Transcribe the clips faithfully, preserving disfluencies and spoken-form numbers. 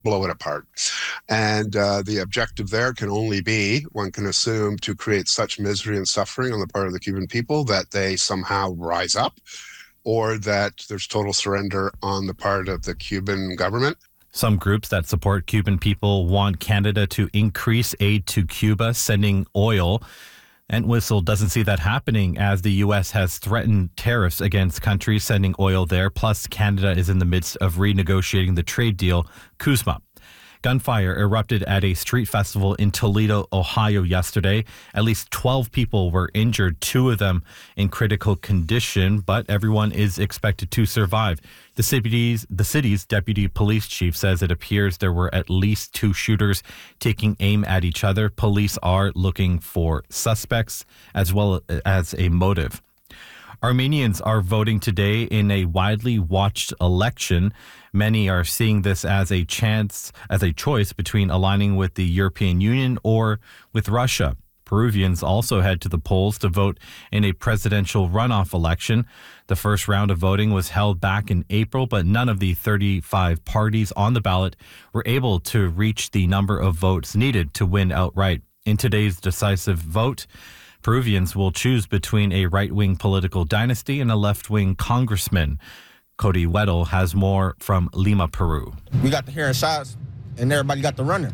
blow it apart. And uh, the objective there can only be, one can assume, to create such misery and suffering on the part of the Cuban people that they somehow rise up, or that there's total surrender on the part of the Cuban government. Some groups that support Cuban people want Canada to increase aid to Cuba, sending oil. Entwistle doesn't see that happening, as the U S has threatened tariffs against countries sending oil there. Plus, Canada is in the midst of renegotiating the trade deal, CUSMA. Gunfire erupted at a street festival in Toledo, Ohio yesterday. At least twelve people were injured, two of them in critical condition, but everyone is expected to survive. The city's, the city's deputy police chief says it appears there were at least two shooters taking aim at each other. Police are looking for suspects as well as a motive. Armenians are voting today in a widely watched election. Many are seeing this as a chance, as a choice between aligning with the European Union or with Russia. Peruvians also head to the polls to vote in a presidential runoff election. The first round of voting was held back in April, but none of the thirty-five parties on the ballot were able to reach the number of votes needed to win outright. In today's decisive vote, Peruvians will choose between a right-wing political dynasty and a left-wing congressman. Cody Weddle has more from Lima, Peru. We got the hearing shots, and everybody got the running.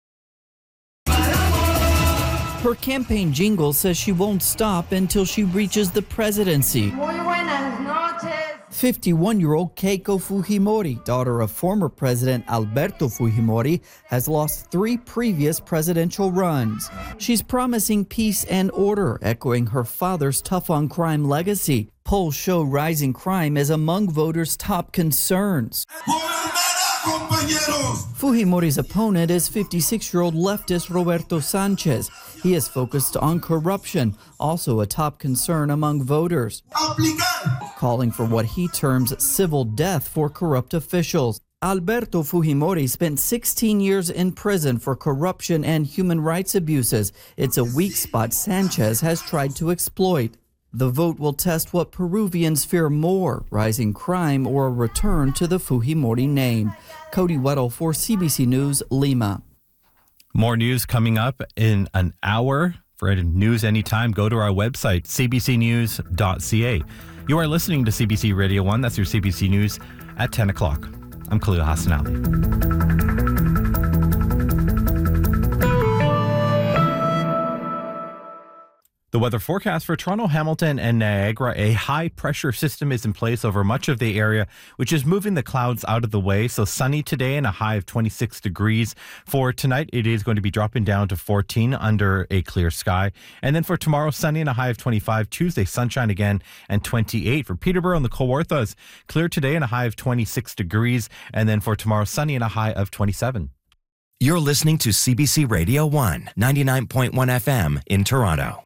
Her campaign jingle says she won't stop until she reaches the presidency. fifty-one-year-old Keiko Fujimori, daughter of former President Alberto Fujimori, has lost three previous presidential runs. She's promising peace and order, echoing her father's tough-on-crime legacy. Polls show rising crime as among voters' top concerns. Fujimori's opponent is fifty-six-year-old leftist Roberto Sanchez. He is focused on corruption, also a top concern among voters, calling for what he terms civil death for corrupt officials. Alberto Fujimori spent sixteen years in prison for corruption and human rights abuses. It's a weak spot Sanchez has tried to exploit. The vote will test what Peruvians fear more, rising crime or a return to the Fujimori name. Cody Weddle for C B C News, Lima. More news coming up in an hour. For news anytime, go to our website, c b c news dot c a. You are listening to C B C Radio one. That's your C B C News at ten o'clock. I'm Khalil Hassan Ali. The weather forecast for Toronto, Hamilton, and Niagara. A high-pressure system is in place over much of the area, which is moving the clouds out of the way. So sunny today and a high of twenty-six degrees. For tonight, it is going to be dropping down to fourteen under a clear sky. And then for tomorrow, sunny and a high of twenty-five. Tuesday, sunshine again and twenty-eight. For Peterborough and the Kawarthas, clear today and a high of twenty-six degrees. And then for tomorrow, sunny and a high of twenty-seven. You're listening to C B C Radio one, ninety-nine point one F M in Toronto.